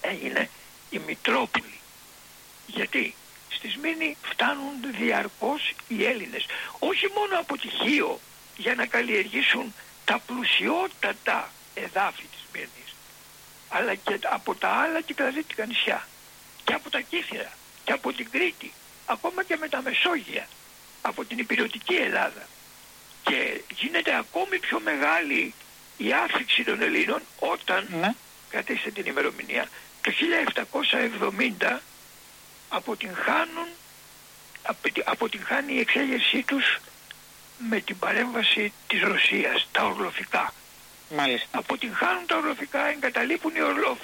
έγινε η Μητρόπολη. Γιατί στη Σμύρνη φτάνουν διαρκώς οι Έλληνες, όχι μόνο από τη Χίο για να καλλιεργήσουν τα πλουσιότατα εδάφη της Σμύρνης, αλλά και από τα άλλα κυκλαδίτικα νησιά και από τα Κύθυρα και από την Κρήτη, ακόμα και με τα Μεσόγεια, από την υπηρετική Ελλάδα. Και γίνεται ακόμη πιο μεγάλη η άφηξη των Ελλήνων όταν, κρατήστε την ημερομηνία, το 1770 αποτυγχάνει η εξέγερσή τους με την παρέμβαση της Ρωσίας, τα ορλοφικά. Μάλιστα. Αποτυγχάνουν τα ορλοφικά, εγκαταλείπουν οι Ορλόφ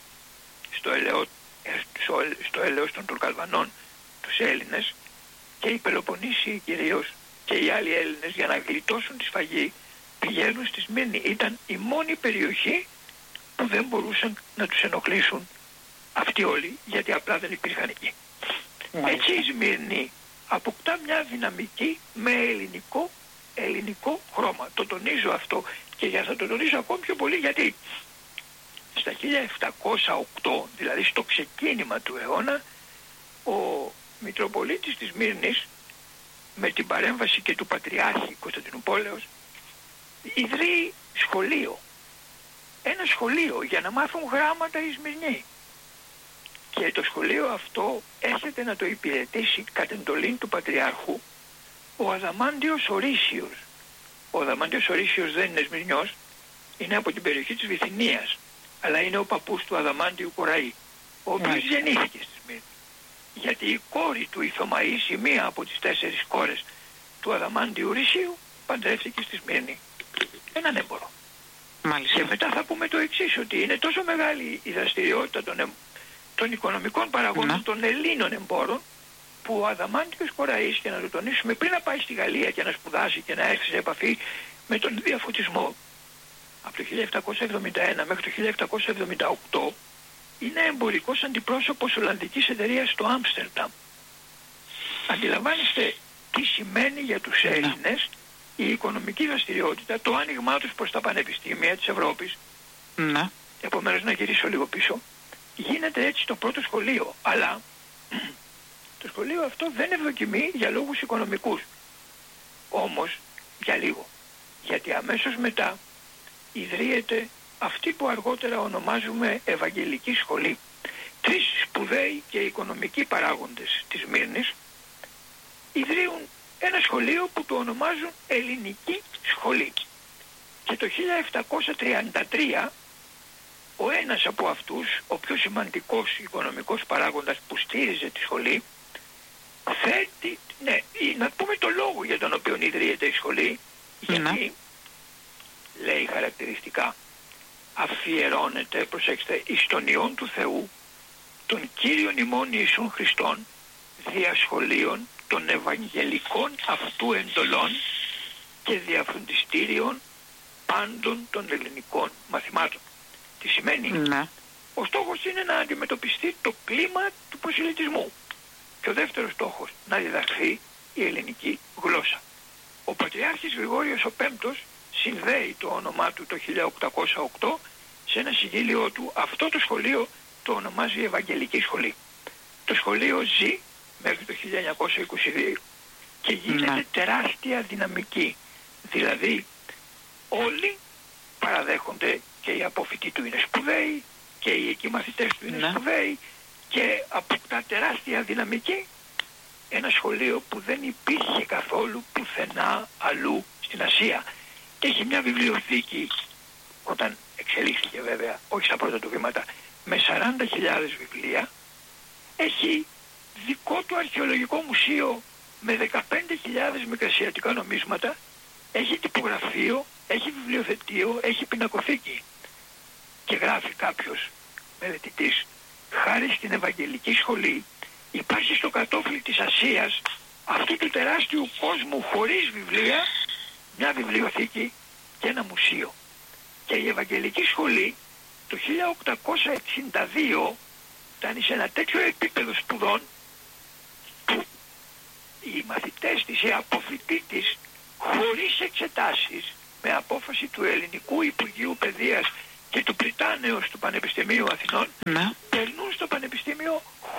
στο έλεος των Τουρκαλβανών τους Έλληνες, και οι Πελοποννήσιοι κυρίως και οι άλλοι Έλληνες, για να γλιτώσουν τη σφαγή, πηγαίνουν στη Σμύρνη. Ήταν η μόνη περιοχή που δεν μπορούσαν να τους ενοχλήσουν αυτοί όλοι, γιατί απλά δεν υπήρχαν εκεί. Έτσι η Σμύρνη αποκτά μια δυναμική με ελληνικό χρώμα. Το τονίζω αυτό, και θα το τονίζω ακόμη πιο πολύ, γιατί στα 1708, δηλαδή στο ξεκίνημα του αιώνα, ο Μητροπολίτης της Σμύρνης, με την παρέμβαση και του Πατριάρχη Κωνσταντινουπόλεως, ιδρύει σχολείο. Ένα σχολείο για να μάθουν γράμματα οι Σμυρνοί. Και το σχολείο αυτό έρχεται να το υπηρετήσει κατ' εντολή του Πατριάρχου ο Αδαμάντιος Ορίσιος. Ο Αδαμάντιος Ορίσιος δεν είναι Σμυρνιός, είναι από την περιοχή της Βυθινίας, αλλά είναι ο παππούς του Αδαμάντιου Κοραή, ο οποίος γεννήθηκε στη Σμύρνη. Γιατί η κόρη του, η Θωμαΐση, μία από τις 4 κόρες του Αδαμάντιου Ορίσιου, παντρεύτηκε στη Σμύρνη έναν έμπορο. Μάλιστα. Και μετά θα πούμε το εξής, ότι είναι τόσο μεγάλη η δραστηριότητα των οικονομικών παραγόντων των Ελλήνων εμπόρων, που ο Αδαμάντιος Κοραής, και να το τονίσουμε, πριν να πάει στη Γαλλία και να σπουδάσει και να έρθει σε επαφή με τον διαφωτισμό, από το 1771 μέχρι το 1778 είναι εμπορικός αντιπρόσωπος Ολλανδικής εταιρείας στο Άμστερνταμ. Αντιλαμβάνεστε τι σημαίνει για τους Έλληνες η οικονομική δραστηριότητα, το άνοιγμά τους προς τα πανεπιστήμια της Ευρώπης. Επομένως, να γυρίσω λίγο πίσω, γίνεται έτσι το πρώτο σχολείο, αλλά το σχολείο αυτό δεν ευδοκιμεί για λόγους οικονομικούς. Όμως για λίγο, γιατί αμέσως μετά ιδρύεται αυτή που αργότερα ονομάζουμε Ευαγγελική Σχολή. 3 σπουδαίοι και οικονομικοί παράγοντες της Σμύρνης ιδρύουν ένα σχολείο που το ονομάζουν Ελληνική Σχολή. Και το 1733 ο ένας από αυτούς, ο πιο σημαντικός οικονομικός παράγοντας που στήριζε τη σχολή, θέτει, να πούμε το λόγο για τον οποίο ιδρύεται η σχολή, γιατί λέει χαρακτηριστικά, αφιερώνεται, προσέξτε, εις τον Υιόν του Θεού, τον Κύριον ημών Ιησούν Χριστόν, διασχολείων των Ευαγγελικών αυτού εντολών και διαφροντιστήριων πάντων των ελληνικών μαθημάτων. Τι σημαίνει? Ο στόχος είναι να αντιμετωπιστεί το κλίμα του προσελητισμού. Και ο δεύτερος στόχος, να διδαχθεί η ελληνική γλώσσα. Ο Πατριάρχης Γρηγόριος ο Πέμπτος συνδέει το όνομά του το 1808 σε ένα συγγύλιο του. Αυτό το σχολείο το ονομάζει Ευαγγελική Σχολή. Το σχολείο ζει μέχρι το 1922 και γίνεται τεράστια δυναμική. Δηλαδή όλοι παραδέχονται, και οι απόφοιτοι του είναι σπουδαίοι και οι εκεί μαθητές του είναι σπουδαίοι, και αποκτά τεράστια δυναμική ένα σχολείο που δεν υπήρχε καθόλου πουθενά αλλού στην Ασία. Έχει μια βιβλιοθήκη, όταν εξελίχθηκε βέβαια, όχι στα πρώτα του βήματα, με 40.000 βιβλία. Έχει δικό του αρχαιολογικό μουσείο με 15.000 μικρασιατικά νομίσματα. Έχει τυπογραφείο, έχει βιβλιοθετείο, έχει πινακοθήκη. Και γράφει κάποιος μελετητής, χάρη στην Ευαγγελική Σχολή υπάρχει στο κατόφλι της Ασίας, αυτού του τεράστιου κόσμου χωρίς βιβλία, μια βιβλιοθήκη και ένα μουσείο. Και η Ευαγγελική Σχολή το 1862 ήταν σε ένα τέτοιο επίπεδο σπουδών που οι μαθητές της, οι αποφοιτοί της, χωρίς εξετάσεις, με απόφαση του Ελληνικού Υπουργείου Παιδείας και του Πριτάνεως του Πανεπιστημίου Αθηνών,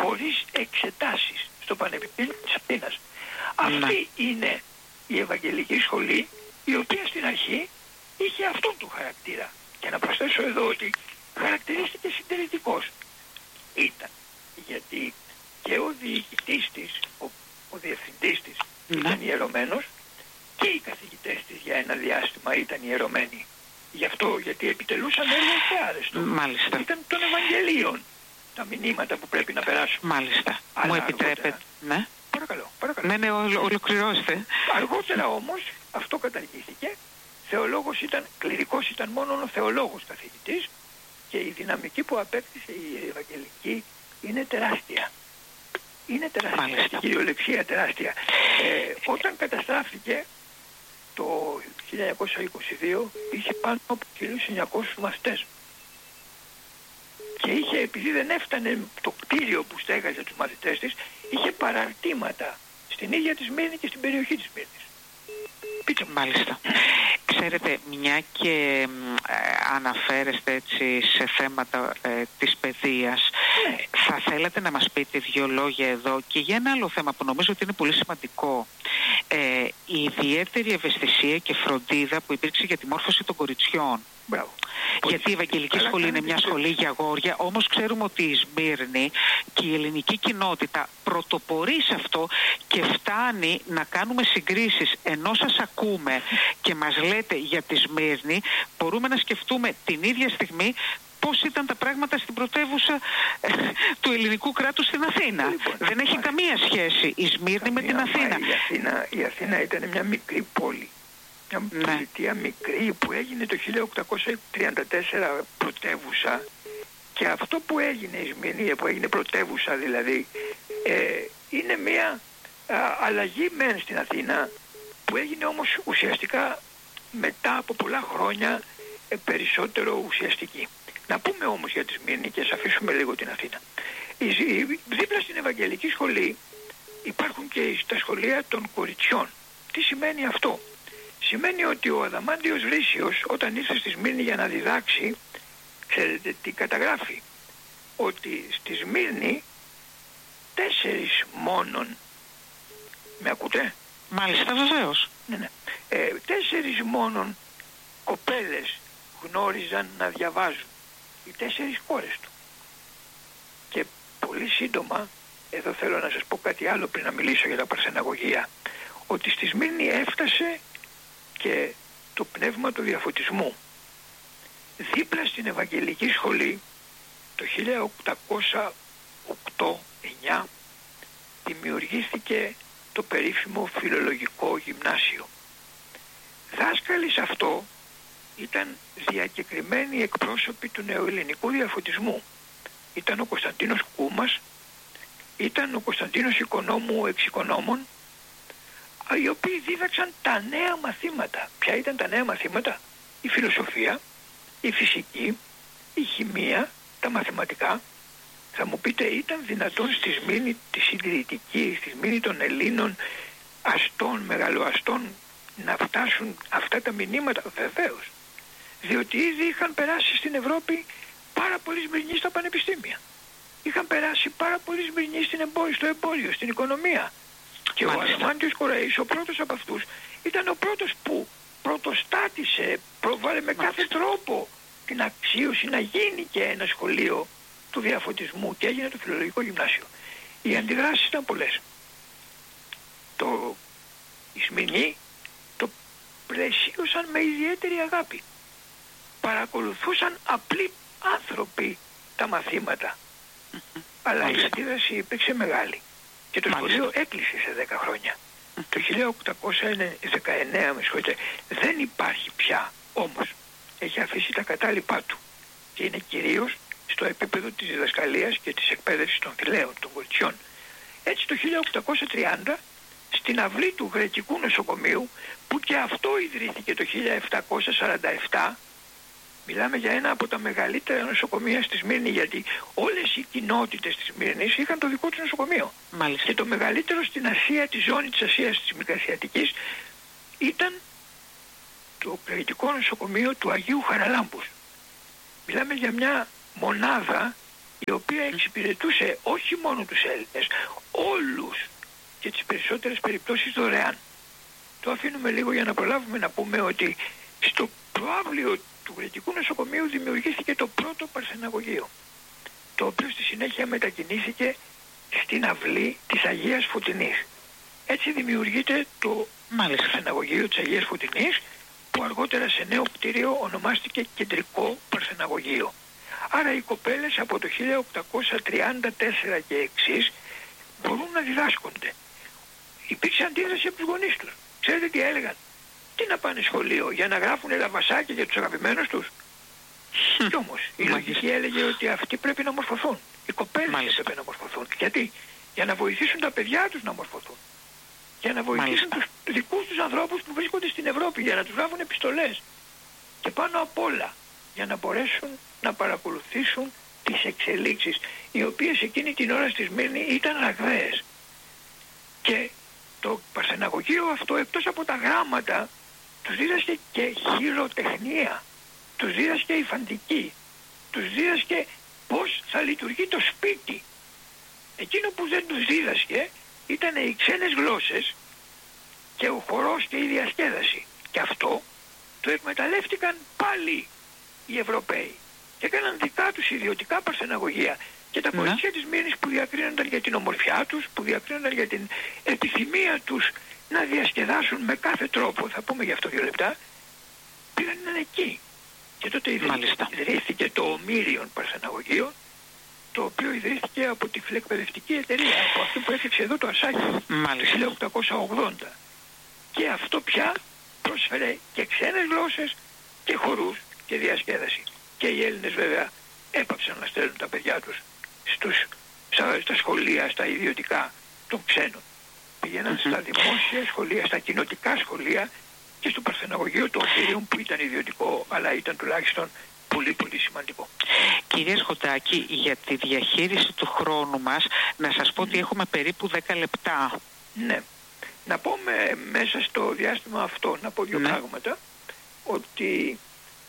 χωρίς εξετάσεις στο Πανεπιστήμιο της Αθήνας. Αυτή είναι η Ευαγγελική Σχολή, η οποία στην αρχή είχε αυτόν του χαρακτήρα. Και να προσθέσω εδώ ότι χαρακτηρίστηκε συντηρητικός. Ήταν. Γιατί και ο διοικητής της, ο διευθυντής της ήταν ιερωμένος και οι καθηγητές της για ένα διάστημα ήταν ιερωμένοι. Γι' αυτό, γιατί επιτελούσαν έργο και άρεστο. Μάλιστα. Ήταν των Ευαγγελίων τα μηνύματα που πρέπει να περάσουν. Μάλιστα. Μου επιτρέπετε. Ναι. Παρακαλώ. Ναι, ολοκληρώστε. Αργότερα όμως αυτό καταργήθηκε. Θεολόγος ήταν, κληρικός ήταν μόνο ο θεολόγος καθηγητής και η δυναμική που απέκτησε η Ευαγγελική είναι τεράστια. Είναι τεράστια, στην κυριολεξία τεράστια. Όταν καταστράφηκε το 1922 είχε πάνω από 1.900 μαθητές. Και είχε, επειδή δεν έφτανε το κτίριο που στέγαζε τους μαθητές της, είχε παραρτήματα στην ίδια τη Σμύρνη και στην περιοχή της Σμύρνης. Μάλιστα. Ξέρετε, μια και αναφέρεστε έτσι σε θέματα της παιδείας, θα θέλατε να μας πείτε δύο λόγια εδώ και για ένα άλλο θέμα που νομίζω ότι είναι πολύ σημαντικό. Η ιδιαίτερη ευαισθησία και φροντίδα που υπήρξε για τη μόρφωση των κοριτσιών. Μπράβο. Γιατί η Ευαγγελική Σχολή είναι μια σχολή για αγόρια, όμως ξέρουμε ότι η Σμύρνη και η ελληνική κοινότητα πρωτοπορεί σε αυτό και φτάνει να κάνουμε συγκρίσεις. Ενώ σας ακούμε και μας λέτε για τη Σμύρνη, μπορούμε να σκεφτούμε την ίδια στιγμή πώς ήταν τα πράγματα στην πρωτεύουσα του ελληνικού κράτους στην Αθήνα. Δεν έχει καμία σχέση η Σμύρνη με την Αθήνα. Η Αθήνα ήταν μια μικρή πόλη. Μια πολιτεία μικρή που έγινε το 1834 πρωτεύουσα, και αυτό που έγινε η Σμύρνη, που έγινε πρωτεύουσα δηλαδή, είναι μια αλλαγή μεν στην Αθήνα που έγινε όμως ουσιαστικά μετά από πολλά χρόνια περισσότερο ουσιαστική. Να πούμε όμως για τη Σμύρνη και ας αφήσουμε λίγο την Αθήνα. Δίπλα στην Ευαγγελική Σχολή υπάρχουν και τα σχολεία των κοριτσιών. Τι σημαίνει αυτό? Σημαίνει ότι ο Αδαμάντιος Ρήσιος όταν ήρθε στη Σμύρνη για να διδάξει, ξέρετε τι καταγράφει? Ότι στη Σμύρνη 4 μόνον, με ακούτε? Μάλιστα, βεβαίως. Ναι. 4 μόνον κοπέλες γνώριζαν να διαβάζουν, οι 4 κόρες του. Και πολύ σύντομα, εδώ θέλω να σας πω κάτι άλλο πριν να μιλήσω για τα παρθεναγωγεία, ότι στη Σμύρνη έφτασε και το πνεύμα του διαφωτισμού. Δίπλα στην Ευαγγελική Σχολή το 1808-9 δημιουργήθηκε το περίφημο Φιλολογικό Γυμνάσιο. Δάσκαλοι σε αυτό ήταν διακεκριμένοι εκπρόσωποι του νεοελληνικού διαφωτισμού. Ήταν ο Κωνσταντίνος Κούμας, ήταν ο Κωνσταντίνος Οικονόμου εξοικονόμων, οι οποίοι δίδαξαν τα νέα μαθήματα. Ποια ήταν τα νέα μαθήματα? Η φιλοσοφία, η φυσική, η χημεία, τα μαθηματικά. Θα μου πείτε, ήταν δυνατόν στη Σμύρνη τη συντηρητική, στη Σμύρνη των Ελλήνων αστών, μεγαλοαστών, να φτάσουν αυτά τα μηνύματα? Βεβαίως. Διότι ήδη είχαν περάσει στην Ευρώπη πάρα πολλοί Σμυρνοί στα πανεπιστήμια. Είχαν περάσει πάρα πολλοί Σμυρνοί στο εμπόριο, στην οικονομία. Και ο Αδαμάντιος Κοραής, ο πρώτος από αυτούς, ήταν ο πρώτος που πρωτοστάτησε, προβάλλε με κάθε τρόπο την αξίωση να γίνει και ένα σχολείο του διαφωτισμού, και έγινε το Φιλολογικό Γυμνάσιο. Οι αντιδράσεις ήταν πολλές. Οι Σμυρνοί το πλαισίωσαν με ιδιαίτερη αγάπη. Παρακολουθούσαν απλοί άνθρωποι τα μαθήματα. Αλλά η αντίδραση υπήρξε μεγάλη. Και το σχολείο έκλεισε σε 10 χρόνια. Το 1819 δεν υπάρχει πια, όμως έχει αφήσει τα κατάλοιπά του. Και είναι κυρίως στο επίπεδο της διδασκαλίας και της εκπαίδευσης των θηλαίων, των κοριτσιών. Έτσι το 1830 στην αυλή του Γρεκικού Νοσοκομείου, που και αυτό ιδρύθηκε το 1747, μιλάμε για ένα από τα μεγαλύτερα νοσοκομεία στη Σμύρνη, γιατί όλες οι κοινότητες της Σμύρνης είχαν το δικό τους νοσοκομείο. Μάλιστα. Και το μεγαλύτερο στην Ασία, τη ζώνη της Ασίας, της Μικρασιατικής, ήταν το Γρεκικό Νοσοκομείο του Αγίου Χαραλάμπους. Μιλάμε για μια μονάδα η οποία οποία εξυπηρετούσε όχι μόνο τους Έλληνες, όλους και τις περισσότερες περιπτώσεις δωρεάν. Το αφήνουμε λίγο για να προλάβουμε να πούμε ότι στο προαύλιο του Γρετικού Νοσοκομείου δημιουργήθηκε το πρώτο παρθεναγωγείο, το οποίο στη συνέχεια μετακινήθηκε στην αυλή της Αγίας Φωτεινής. Έτσι δημιουργείται το παρθεναγωγείο της Αγίας Φωτεινής, που αργότερα σε νέο κτίριο ονομάστηκε Κεντρικό Παρθεναγωγείο. Άρα οι κοπέλες από το 1834 και εξής μπορούν να διδάσκονται. Υπήρξε αντίδραση από τους γονείς τους. Ξέρετε τι έλεγαν? Τι να πάνε σχολείο, για να γράφουν λαβασάκια για τους αγαπημένους τους? Κι όμως η λογική έλεγε ότι αυτοί πρέπει να μορφωθούν. Οι κοπέλες πρέπει να μορφωθούν. Γιατί? Για να βοηθήσουν τα παιδιά τους να μορφωθούν. Για να βοηθήσουν τους δικούς τους ανθρώπους που βρίσκονται στην Ευρώπη, για να τους γράφουν επιστολές. Και πάνω απ' όλα για να μπορέσουν να παρακολουθήσουν τις εξελίξεις, οι οποίες εκείνη την ώρα στη Σμύρνη ήταν ραγδαίες. Και το παρθεναγωγείο αυτό, εκτός από τα γράμματα, τους δίδασκε και χειροτεχνία, τους δίδασκε υφαντική, τους δίδασκε πώς θα λειτουργεί το σπίτι. Εκείνο που δεν τους δίδασκε ήταν οι ξένες γλώσσες και ο χορός και η διασκέδαση. Και αυτό το εκμεταλλεύτηκαν πάλι οι Ευρωπαίοι και έκαναν δικά τους ιδιωτικά παρθεναγωγεία. Και τα κορίτσια της Σμύρνης που διακρίνονταν για την ομορφιά τους, που διακρίνονταν για την επιθυμία τους να διασκεδάσουν με τρόπο, θα πούμε γι' αυτό 2 λεπτά, πήγαν εκεί. Και τότε ιδρύθηκε το Ομήριον Παρθεναγωγείο, το οποίο ιδρύθηκε από τη φιλεκπαιδευτική εταιρεία, από αυτή που έφτιαξε εδώ το Ασάκι, το 1880. Και αυτό πια πρόσφερε και ξένες γλώσσες και χορούς και διασκέδαση. Και οι Έλληνες βέβαια έπαψαν να στέλνουν τα παιδιά τους στα σχολεία, στα ιδιωτικά των ξένων. Πήγαιναν στα δημόσια σχολεία, στα κοινοτικά σχολεία και στο Παρθεναγωγείο των Ομήριων, που ήταν ιδιωτικό, αλλά ήταν τουλάχιστον πολύ πολύ σημαντικό. Κύριε Σχωτάκη, για τη διαχείριση του χρόνου μας, να σας πω ότι έχουμε περίπου 10 λεπτά. Ναι. Να πούμε μέσα στο διάστημα αυτό, να πω 2 πράγματα, ότι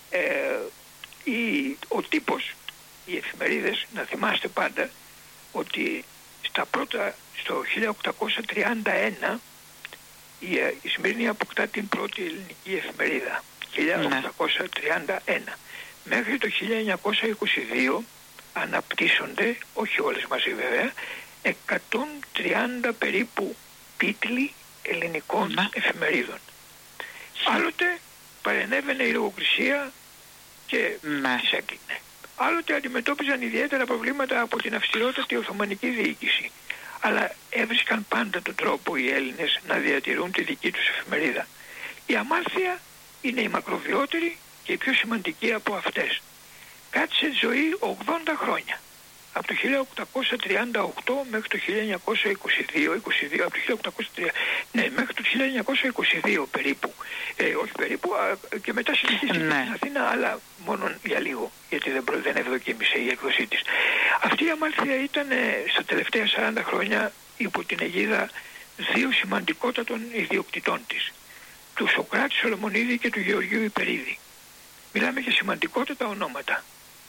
ο τύπος, οι εφημερίδες, να θυμάστε πάντα ότι στο 1831 η Σμύρνη αποκτά την πρώτη ελληνική εφημερίδα, 1831. Μέχρι το 1922 αναπτύσσονται, όχι όλες μαζί βέβαια, 130 περίπου τίτλοι ελληνικών εφημερίδων. Άλλοτε παρενέβαινε η λογοκρισία και τις έκλεινε. Άλλοτε αντιμετώπιζαν ιδιαίτερα προβλήματα από την αυστηρότατη Οθωμανική διοίκηση. Αλλά έβρισκαν πάντα τον τρόπο οι Έλληνες να διατηρούν τη δική τους εφημερίδα. Η Αμάλθεια είναι η μακροβιότερη και η πιο σημαντική από αυτές. Κάτσε ζωή 80 χρόνια. Από το 1838 μέχρι το 1922, από το 1830, μέχρι το 1922 περίπου, όχι περίπου, και μετά συνεχίστηκε στην Αθήνα, αλλά μόνο για λίγο, γιατί δεν ευδοκίμησε η έκδοσή της. Αυτή η Αμάλθεια ήταν στα τελευταία 40 χρόνια υπό την αιγίδα 2 σημαντικότατων ιδιοκτητών της, του Σωκράτη Σολομονίδη και του Γεωργίου Υπερίδη. Μιλάμε για σημαντικότατα ονόματα.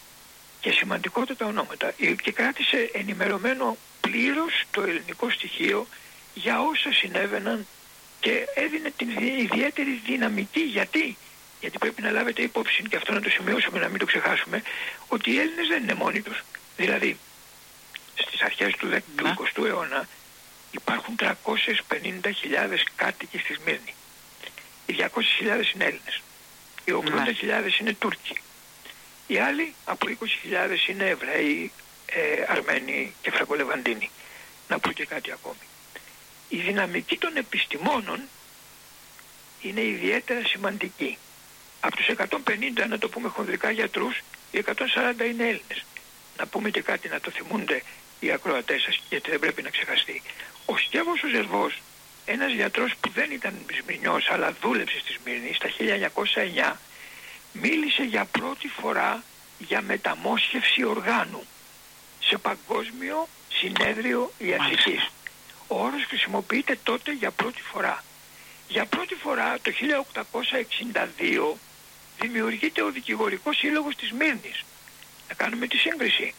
Και κράτησε ενημερωμένο πλήρως το ελληνικό στοιχείο για όσα συνέβαιναν και έδινε την ιδιαίτερη δυναμική. Γιατί πρέπει να λάβετε υπόψη, και αυτό να το σημειώσουμε, να μην το ξεχάσουμε, ότι οι Έλληνες δεν είναι μόνοι τους. Δηλαδή στις αρχές του 20ου αιώνα υπάρχουν 350.000 κάτοικοι στη Σμύρνη. Οι 200.000 είναι Έλληνες, οι 80.000 είναι Τούρκοι, οι άλλοι από 20.000 είναι Εβραίοι, Αρμένοι και Φραγκολεβαντίνοι. Να πω και κάτι ακόμη. Η δυναμική των επιστημόνων είναι ιδιαίτερα σημαντική. Από τους 150, να το πούμε χονδρικά, γιατρούς, οι 140 είναι Έλληνες. Να πούμε και κάτι να το θυμούνται οι ακροατές σας, γιατί δεν πρέπει να ξεχαστεί. Ο Στέβος ο Ζερβός, ένας γιατρός που δεν ήταν Σμυρνιός αλλά δούλεψε στη Σμύρνη στα 1909, μίλησε για πρώτη φορά για μεταμόσχευση οργάνου σε παγκόσμιο συνέδριο ιατρικής. Ο όρος χρησιμοποιείται τότε για πρώτη φορά. Για πρώτη φορά το 1862 δημιουργείται ο Δικηγορικός Σύλλογος της Σμύρνης. Να κάνουμε τη σύγκριση.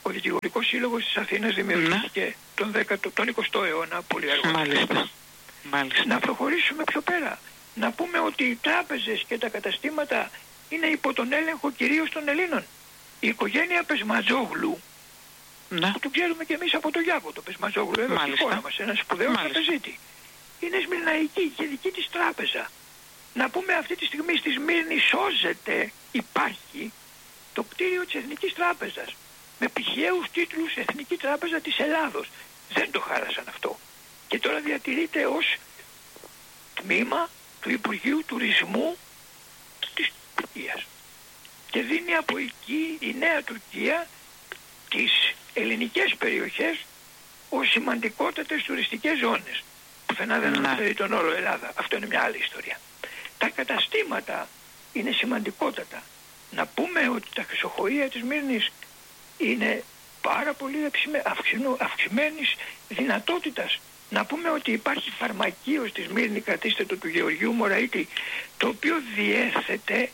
Ο Δικηγορικός Σύλλογος της Αθήνας δημιουργήθηκε τον 20ο αιώνα, πολύ αργότερα. Μάλιστα. Να προχωρήσουμε πιο πέρα. Να πούμε ότι οι τράπεζες και τα καταστήματα είναι υπό τον έλεγχο κυρίως των Ελλήνων. Η οικογένεια Πεσματζόγλου, που το ξέρουμε και εμείς από το Γιάκο, το Πεσματζόγλου, εδώ στη χώρα μας, ένας σπουδαίος τραπεζίτη, είναι σμυρναϊκή και δική της τράπεζα. Να πούμε αυτή τη στιγμή στη Σμύρνη σώζεται, υπάρχει το κτίριο της Εθνικής Τράπεζας με πηχαίους τίτλους Εθνική Τράπεζα της Ελλάδος. Δεν το χάρασαν αυτό. Και τώρα διατηρείται ως τμήμα του Υπουργείου Τουρισμού της Τουρκίας. Και δίνει από εκεί η Νέα Τουρκία τις ελληνικές περιοχές ως σημαντικότατες τουριστικές ζώνες. Πουθενά δεν αναφέρει τον όρο Ελλάδα. Αυτό είναι μια άλλη ιστορία. Τα καταστήματα είναι σημαντικότατα. Να πούμε ότι τα χρυσοχοεία της Μύρνης είναι πάρα πολύ αυξημένης δυνατότητας. Να πούμε ότι υπάρχει φαρμακείο στη Σμύρνη, κρατήστε το, του Γεωργίου Μωραήτη, το οποίο διέθετε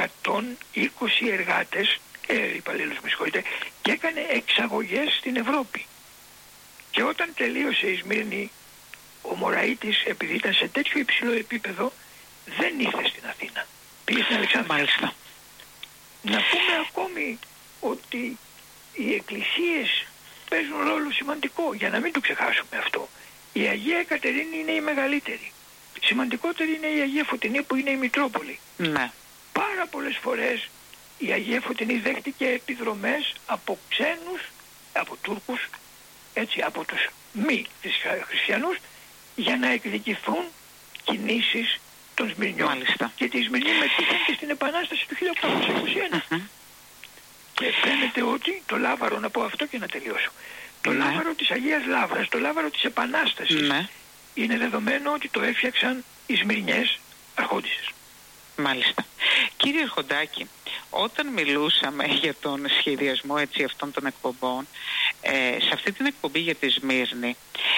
120 εργάτες, υπαλλήλους με συγχωρείτε, και έκανε εξαγωγές στην Ευρώπη. Και όταν τελείωσε η Σμύρνη, ο Μωραήτης, επειδή ήταν σε τέτοιο υψηλό επίπεδο, δεν ήρθε στην Αθήνα. Πήγε στην Αλεξάνδρεια. Μάλιστα. Να πούμε ακόμη ότι οι εκκλησίες παίζουν ρόλο σημαντικό, για να μην το ξεχάσουμε αυτό. Η Αγία Εκατερίνη είναι η μεγαλύτερη. Σημαντικότερη είναι η Αγία Φωτεινή, που είναι η Μητρόπολη. Ναι. Πάρα πολλές φορές η Αγία Φωτεινή δέχτηκε επιδρομές από ξένους, από Τούρκους, έτσι, από τους μη χριστιανούς, για να εκδικηθούν κινήσεις των Σμυρνιών. Μάλιστα. Και τη Σμυρνή μετήχαν και στην Επανάσταση του 1821. Και φαίνεται ότι το λάβαρο, να πω αυτό και να τελειώσω, το λάβαρο της Αγίας Λαύρας, το λάβαρο της Επανάστασης, είναι δεδομένο ότι το έφτιαξαν οι Σμυρνιές αρχόντισσες. Μάλιστα. Κύριε Αρχοντάκη, όταν μιλούσαμε για τον σχεδιασμό αυτών των εκπομπών, σε αυτή την εκπομπή για τη Σμύρνη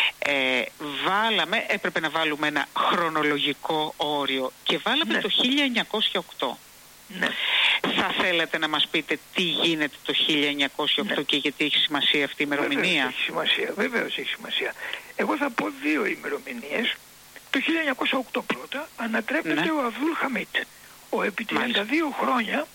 έπρεπε να βάλουμε ένα χρονολογικό όριο και βάλαμε το 1908. Ναι. Θα θέλατε να μας πείτε τι γίνεται το 1908 και γιατί έχει σημασία αυτή η ημερομηνία? Βεβαίως έχει σημασία. Εγώ θα πω δύο ημερομηνίες. Το 1908 πρώτα ανατρέπεται ο Αβδούλ Χαμίτ, ο επί 32 χρόνια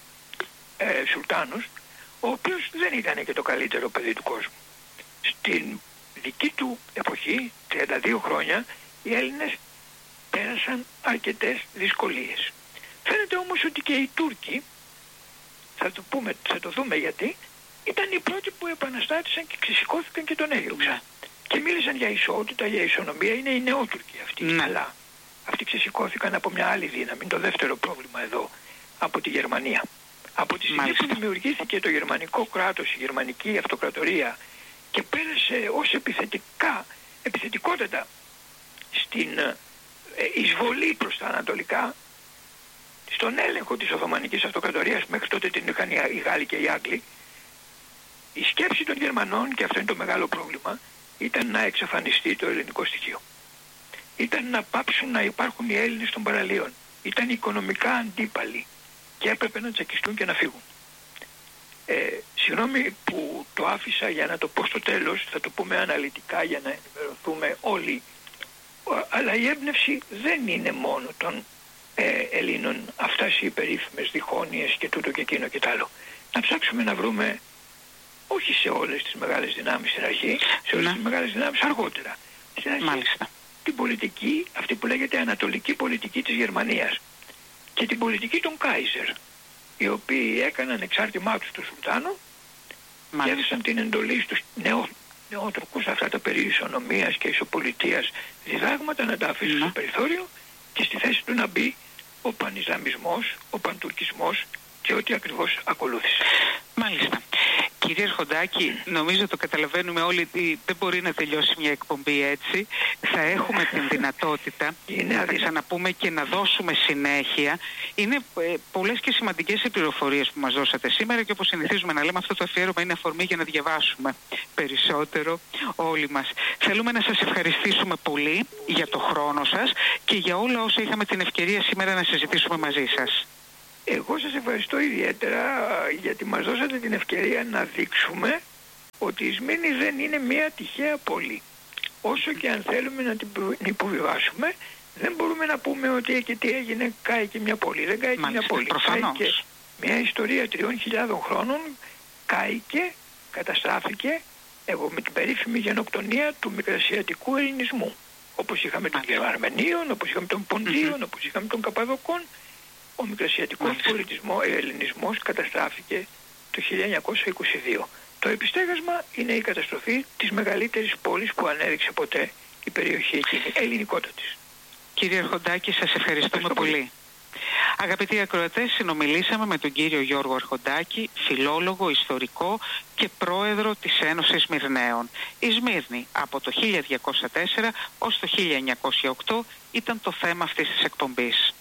Σουλτάνος, ο οποίος δεν ήταν και το καλύτερο παιδί του κόσμου. Στην δική του εποχή, 32 χρόνια, οι Έλληνες πέρασαν αρκετές δυσκολίες. Φαίνεται όμως ότι και οι Τούρκοι, θα το δούμε γιατί, ήταν οι πρώτοι που επαναστάτησαν και ξεσηκώθηκαν και τον έδιωξαν. Και μίλησαν για ισότητα, για ισονομία. Είναι οι νεότουρκοι αυτοί. Αλλά αυτοί ξεσηκώθηκαν από μια άλλη δύναμη. Το δεύτερο πρόβλημα εδώ, από τη Γερμανία. Από τη στιγμή που δημιουργήθηκε το γερμανικό κράτος, η γερμανική αυτοκρατορία, και πέρασε ως επιθετικότατα στην εισβολή προς τα ανατολικά, στον έλεγχο της Οθωμανικής Αυτοκρατορίας, μέχρι τότε την είχαν οι Γάλλοι και οι Άγγλοι, η σκέψη των Γερμανών, και αυτό είναι το μεγάλο πρόβλημα, ήταν να εξαφανιστεί το ελληνικό στοιχείο. Ήταν να πάψουν να υπάρχουν οι Έλληνες των παραλίων. Ήταν οικονομικά αντίπαλοι και έπρεπε να τσακιστούν και να φύγουν. Συγγνώμη που το άφησα για να το πω στο τέλος, θα το πούμε αναλυτικά για να ενημερωθούμε όλοι, αλλά η έμπνευση δεν είναι μόνο των Ελλήνων, αυτές οι περίφημες διχόνοιες και τούτο και εκείνο και τ' άλλο. Να ψάξουμε να βρούμε, όχι σε όλες τις μεγάλες δυνάμεις στην αρχή, σε όλες τις μεγάλες δυνάμεις αργότερα. Στην αρχή, την πολιτική, αυτή που λέγεται ανατολική πολιτική της Γερμανίας, και την πολιτική των Κάιζερ, οι οποίοι έκαναν εξάρτημά τους του Σουλτάνο και έδωσαν την εντολή στους νεότουρκους, αυτά τα περί ισονομίας και ισοπολιτείας διδάγματα, να τα αφήσουν στο περιθώριο και στη θέση του να μπει ο πανισλαμισμός, ο παντουρκισμός και ό,τι ακριβώς ακολούθησε. Μάλιστα. Κύριε Αρχοντάκη, νομίζω το καταλαβαίνουμε όλοι ότι δεν μπορεί να τελειώσει μια εκπομπή έτσι. Θα έχουμε την δυνατότητα να τις αναπούμε και να δώσουμε συνέχεια. Είναι πολλές και σημαντικές οι πληροφορίες που μας δώσατε σήμερα και όπως συνηθίζουμε να λέμε, αυτό το αφιέρωμα είναι αφορμή για να διαβάσουμε περισσότερο όλοι μας. Θέλουμε να σας ευχαριστήσουμε πολύ για το χρόνο σας και για όλα όσα είχαμε την ευκαιρία σήμερα να συζητήσουμε μαζί σας. Εγώ σας ευχαριστώ ιδιαίτερα γιατί μας δώσατε την ευκαιρία να δείξουμε ότι η Σμύρνη δεν είναι μια τυχαία πόλη. Όσο και αν θέλουμε να την υποβιβάσουμε, δεν μπορούμε να πούμε ότι και τι έγινε, κάηκε μια πόλη. Δεν κάηκε μια πόλη. Κάηκε μια ιστορία 3.000 χρόνων, κάηκε, καταστράφηκε με την περίφημη γενοκτονία του μικρασιατικού ελληνισμού. Όπως είχαμε των Γερμανίων, όπως είχαμε των Ποντίων, όπως είχαμε των Καπαδοκών, ο μικρασιατικός ελληνισμός καταστράφηκε το 1922. Το επιστέγασμα είναι η καταστροφή της μεγαλύτερης πόλης που ανέδειξε ποτέ η περιοχή εκείνη, ελληνικότατης. Κύριε Αρχοντάκη, σας ευχαριστούμε πολύ. Αγαπητοί ακροατές, συνομιλήσαμε με τον κύριο Γιώργο Αρχοντάκη, φιλόλογο, ιστορικό και πρόεδρο της Ένωσης Σμυρναίων. Η Σμύρνη από το 1204 ως το 1908 ήταν το θέμα αυτής της εκπομπής.